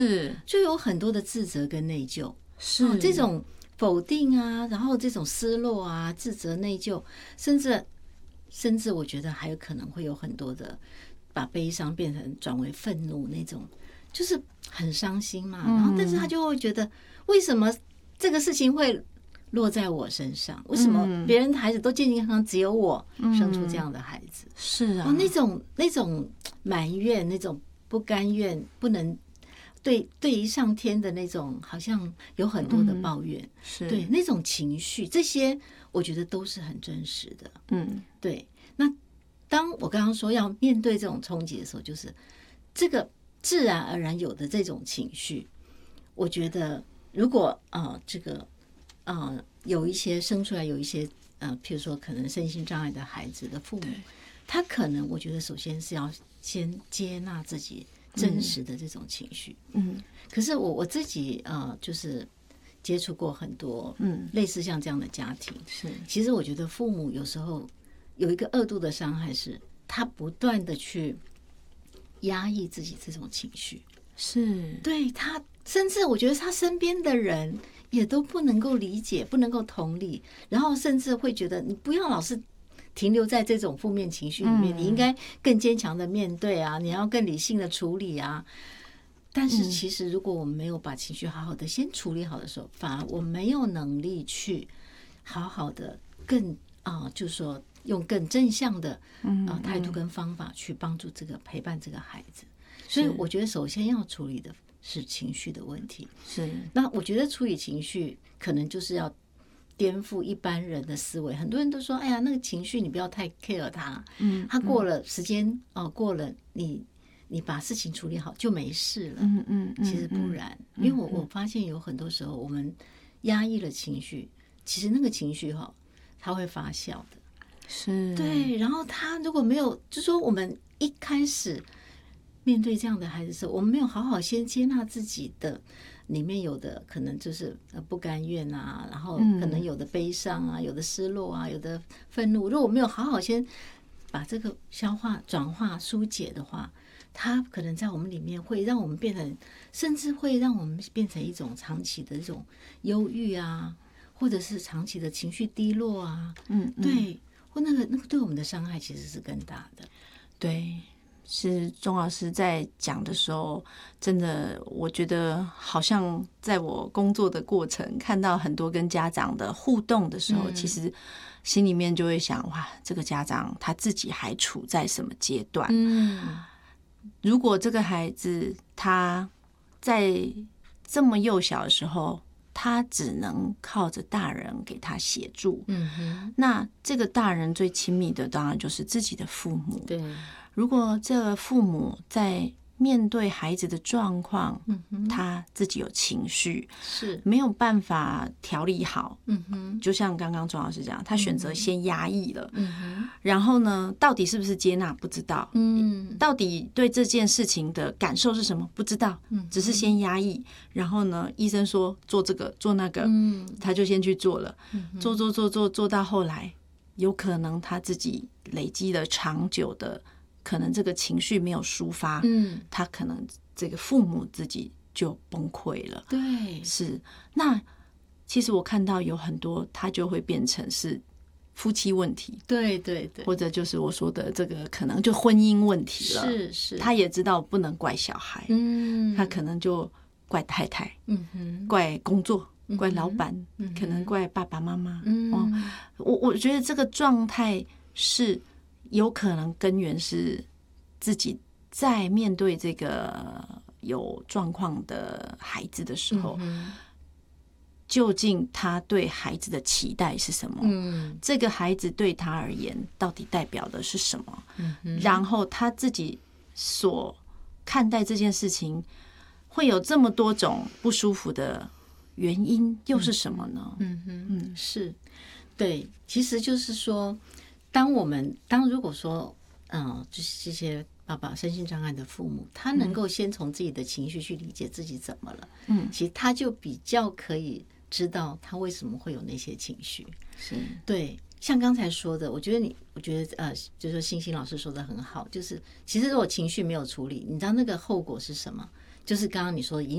是， 就有很多的自责跟内疚， 是这种否定啊，然后这种失落啊、自责、内疚，甚至我觉得还有可能会有很多的把悲伤变成转为愤怒那种，就是很伤心嘛。然后但是他就会觉得，为什么这个事情会落在我身上？为什么别人的孩子都健健康康，只有我生出这样的孩子？ 是啊， 那种埋怨，那种不甘愿，不能对于上天的那种，好像有很多的抱怨， 是对那种情绪，这些我觉得都是很真实的。对。那当我刚刚说要面对这种冲击的时候，就是这个自然而然有的这种情绪，我觉得如果这个有一些生出来有一些譬如说可能身心障碍的孩子的父母，他可能我觉得首先是要先接纳自己真实的这种情绪。可是我自己就是接触过很多类似像这样的家庭， 是其实我觉得父母有时候有一个恶度的伤害，是他不断的去压抑自己这种情绪， 是对他，甚至我觉得他身边的人也都不能够理解，不能够同理，然后甚至会觉得你不要老是停留在这种负面情绪里面，你应该更坚强的面对啊，你要更理性的处理啊。但是其实如果我们没有把情绪好好的先处理好的时候，反而我没有能力去好好的更就是说用更正向的态度跟方法去帮助这个陪伴这个孩子。所以我觉得首先要处理的是情绪的问题。 是， 那我觉得处理情绪可能就是要颠覆一般人的思维。很多人都说，哎呀，那个情绪你不要太 care 它，它过了时间过了你把事情处理好就没事了。其实不然，因为我发现有很多时候我们压抑了情绪，其实那个情绪它会发酵的。 是， 对，然后他如果没有，就说我们一开始面对这样的孩子的时候，我们没有好好先接纳自己的里面有的可能就是不甘愿啊，然后可能有的悲伤啊，有的失落啊，有的愤怒。如果我没有好好先把这个消化、转化、疏解的话，它可能在我们里面会让我们变成，甚至会让我们变成一种长期的这种忧郁啊，或者是长期的情绪低落啊。对。或那个对我们的伤害其实是更大的。 对，是钟老师在讲的时候，真的我觉得好像在我工作的过程看到很多跟家长的互动的时候，其实心里面就会想，哇，这个家长他自己还处在什么阶段？如果这个孩子他在这么幼小的时候，他只能靠着大人给他协助。那这个大人最亲密的当然就是自己的父母。 对， 如果这个父母在面对孩子的状况，他自己有情绪， 是没有办法调理好。就像刚刚钟老师讲，他选择先压抑了。然后呢，到底是不是接纳不知道。到底对这件事情的感受是什么不知道。只是先压抑，然后呢，医生说做这个做那个，他就先去做了。做到后来，有可能他自己累积了长久的。可能这个情绪没有抒发，他可能这个父母自己就崩溃了。 对， 是。那其实我看到有很多，他就会变成是夫妻问题， 对， 或者就是我说的这个可能就婚姻问题了。 是， 他也知道不能怪小孩，他可能就怪太太，怪工作，怪老板，可能怪爸爸妈妈。我觉得这个状态是。有可能根源是自己在面对这个有状况的孩子的时候，究竟他对孩子的期待是什么？这个孩子对他而言到底代表的是什么？然后他自己所看待这件事情会有这么多种不舒服的原因又是什么呢？ 是，对，其实就是说如果说就是这些爸爸身心障碍的父母，他能够先从自己的情绪去理解自己怎么了，其实他就比较可以知道他为什么会有那些情绪。 是， 对，像刚才说的，我觉得就是说星星老师说的很好，就是其实如果情绪没有处理，你知道那个后果是什么？就是刚刚你说的